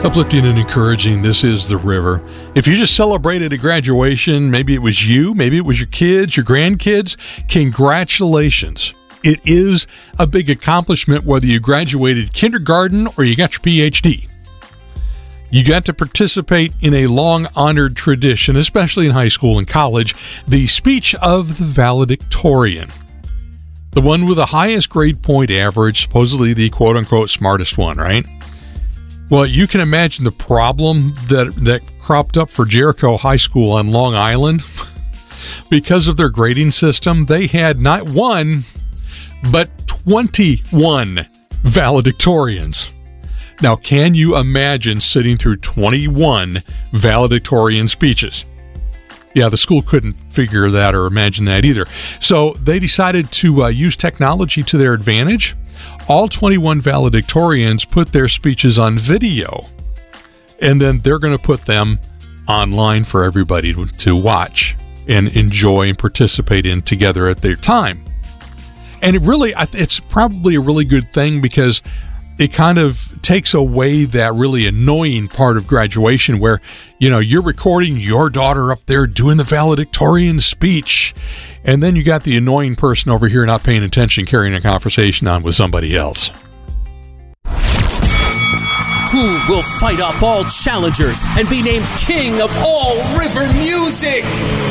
Uplifting and encouraging, this is The River. If you just celebrated a graduation, maybe it was you, maybe it was your kids, your grandkids, congratulations. It is a big accomplishment whether you graduated kindergarten or you got your PhD. You got to participate in a long-honored tradition, especially in high school and college, the speech of the valedictorian. The one with the highest grade point average, supposedly the quote-unquote smartest one, right? Well, you can imagine the problem that cropped up for Jericho High School on Long Island. Because of their grading system, they had not one, but 21 valedictorians. Now, can you imagine sitting through 21 valedictorian speeches? Yeah, the school couldn't figure that or imagine that either. So they decided to use technology to their advantage. All 21 valedictorians put their speeches on video, and then they're going to put them online for everybody to watch and enjoy and participate in together at their time. And it's probably a really good thing because it kind of takes away that really annoying part of graduation where, you know, you're recording your daughter up there doing the valedictorian speech, and then you got the annoying person over here not paying attention, carrying a conversation on with somebody else. Who will fight off all challengers and be named king of all river music?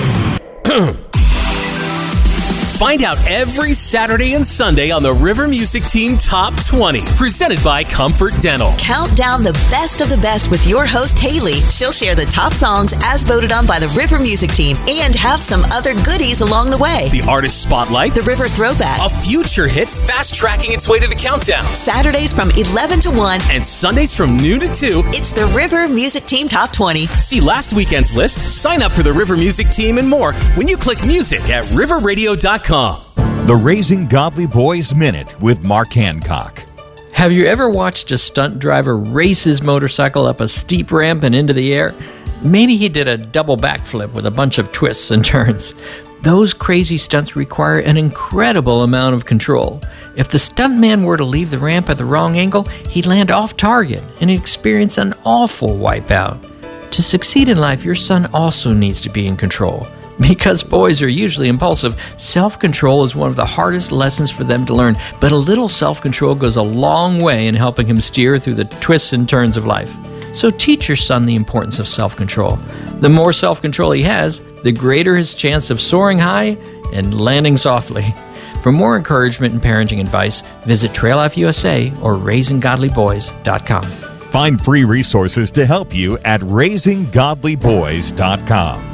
Find out every Saturday and Sunday on the River Music Team Top 20, presented by Comfort Dental. Count down the best of the best with your host, Haley. She'll share the top songs as voted on by the River Music Team and have some other goodies along the way. The Artist Spotlight. The River Throwback. A future hit fast-tracking its way to the countdown. Saturdays from 11 to 1. And Sundays from noon to 2. It's the River Music Team Top 20. See last weekend's list, sign up for the River Music Team and more when you click music at riverradio.com. The Raising Godly Boys Minute with Mark Hancock. Have you ever watched a stunt driver race his motorcycle up a steep ramp and into the air? Maybe he did a double backflip with a bunch of twists and turns. Those crazy stunts require an incredible amount of control. If the stuntman were to leave the ramp at the wrong angle, he'd land off target and experience an awful wipeout. To succeed in life, your son also needs to be in control. Because boys are usually impulsive, self-control is one of the hardest lessons for them to learn, but a little self-control goes a long way in helping him steer through the twists and turns of life. So teach your son the importance of self-control. The more self-control he has, the greater his chance of soaring high and landing softly. For more encouragement and parenting advice, visit Trail Life USA or RaisingGodlyBoys.com. Find free resources to help you at RaisingGodlyBoys.com.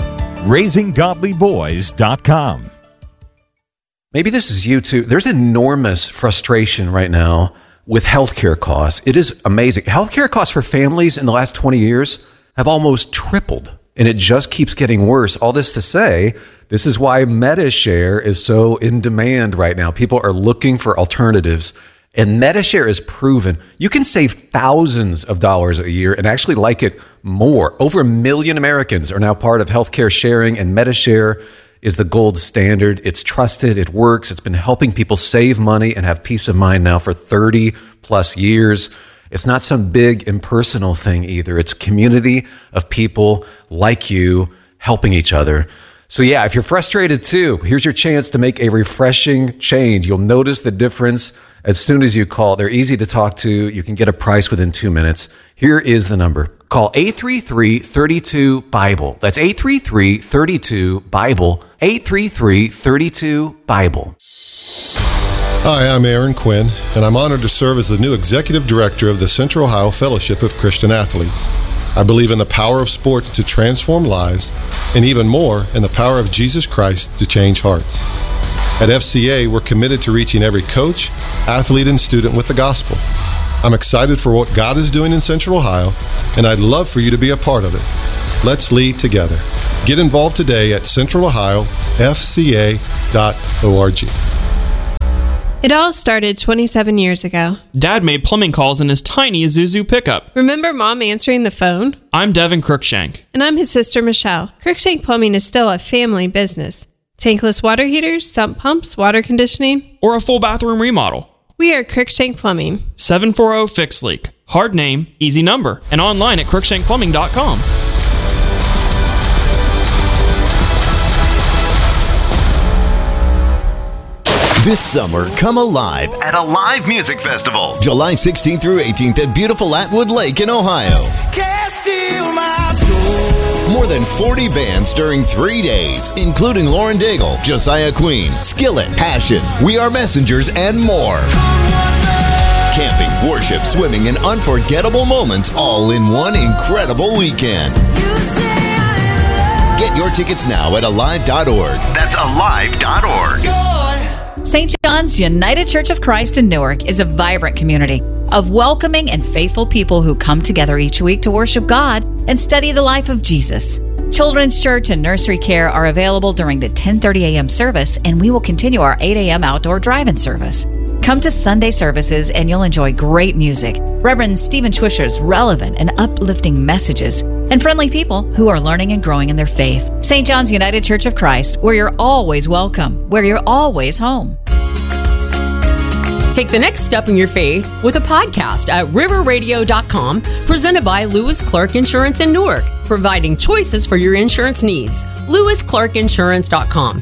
RaisingGodlyBoys.com. Maybe this is you too. There's enormous frustration right now with healthcare costs. It is amazing. Healthcare costs for families in the last 20 years have almost tripled, and it just keeps getting worse. All this to say, this is why MediShare is so in demand right now. People are looking for alternatives. And MediShare is proven you can save thousands of dollars a year and actually like it more. Over 1 million Americans are now part of healthcare sharing, and MediShare is the gold standard. It's trusted, it works, it's been helping people save money and have peace of mind now for 30 plus years. It's not some big impersonal thing either. It's a community of people like you helping each other. So yeah, if you're frustrated too, here's your chance to make a refreshing change. You'll notice the difference as soon as you call. They're easy to talk to. You can get a price within 2 minutes. Here is the number. Call 833-32-BIBLE. That's 833-32-BIBLE. 833-32-BIBLE. Hi, I'm Aaron Quinn, and I'm honored to serve as the new Executive Director of the Central Ohio Fellowship of Christian Athletes. I believe in the power of sports to transform lives, and even more, in the power of Jesus Christ to change hearts. At FCA, we're committed to reaching every coach, athlete, and student with the gospel. I'm excited for what God is doing in Central Ohio, and I'd love for you to be a part of it. Let's lead together. Get involved today at centralohiofca.org. It all started 27 years ago. Dad made plumbing calls in his tiny Isuzu pickup. Remember Mom answering the phone? I'm Devin Cruikshank. And I'm his sister Michelle. Cruikshank Plumbing is still a family business. Tankless water heaters, sump pumps, water conditioning, or a full bathroom remodel. We are Cruikshank Plumbing. 740 Fix Leak. Hard name, easy number. And online at crookshankplumbing.com. This summer, come alive at a live music festival. July 16th through 18th at beautiful Atwood Lake in Ohio. Can't steal my joy. More than 40 bands during 3 days, including Lauren Daigle, Josiah Queen, Skillet, Passion, We Are Messengers, and more. Camping, worship, swimming, and unforgettable moments all in one incredible weekend. Get your tickets now at alive.org. That's alive.org. St. John's United Church of Christ in Newark is a vibrant community of welcoming and faithful people who come together each week to worship God and study the life of Jesus. Children's church and nursery care are available during the 10:30 a.m. service, and we will continue our 8 a.m. outdoor drive-in service. Come to Sunday services and you'll enjoy great music, Reverend Stephen Twisher's relevant and uplifting messages, and friendly people who are learning and growing in their faith. St. John's United Church of Christ, where you're always welcome, where you're always home. Take the next step in your faith with a podcast at riverradio.com, presented by Lewis Clark Insurance in Newark, providing choices for your insurance needs. LewisClarkInsurance.com.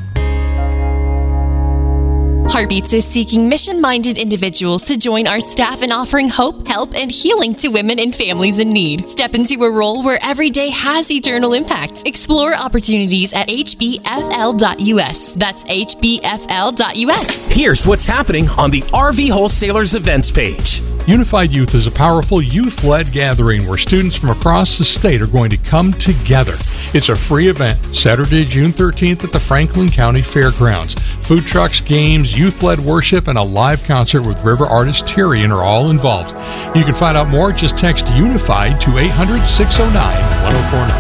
Heartbeats is seeking mission-minded individuals to join our staff in offering hope, help, and healing to women and families in need. Step into a role where every day has eternal impact. Explore opportunities at hbfl.us. That's hbfl.us. Here's what's happening on the RV Wholesalers events page. Unified Youth is a powerful youth-led gathering where students from across the state are going to come together. It's a free event, Saturday, June 13th at the Franklin County Fairgrounds. Food trucks, games, youth-led worship, and a live concert with river artist Tyrion are all involved. You can find out more. Just text UNIFIED to 800-609-1049.